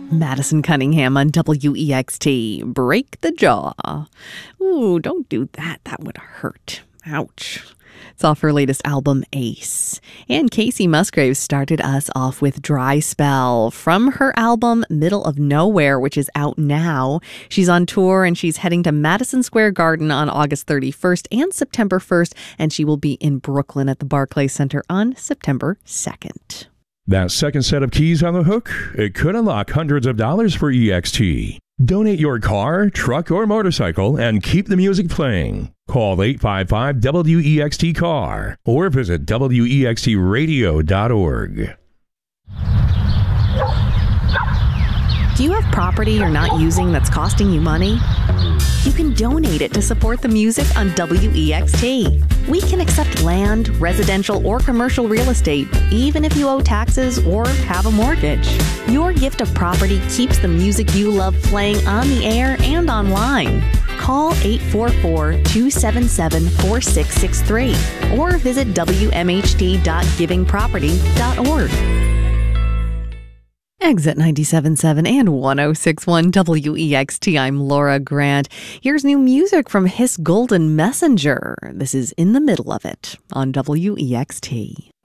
Madison Cunningham on WEXT. Break the jaw. Ooh, don't do that. That would hurt. Ouch. It's off her latest album, Ace. And Casey Musgraves started us off with Dry Spell from her album, Middle of Nowhere, which is out now. She's on tour and she's heading to Madison Square Garden on August 31st and September 1st, and she will be in Brooklyn at the Barclays Center on September 2nd. That second set of keys on the hook, it could unlock hundreds of dollars for EXT. Donate your car, truck, or motorcycle and keep the music playing. Call 855-WEXT-CAR or visit WEXTradio.org. Do you have property you're not using that's costing you money? You can donate it to support the music on WEXT. We can accept land, residential, or commercial real estate, even if you owe taxes or have a mortgage. Your gift of property keeps the music you love playing on the air and online. Call 844-277-4663 or visit WMHT.givingproperty.org. Exit 97.7 and 106.1 WEXT. I'm Laura Grant. Here's new music from His Golden Messenger. This is In the Middle of It on WEXT.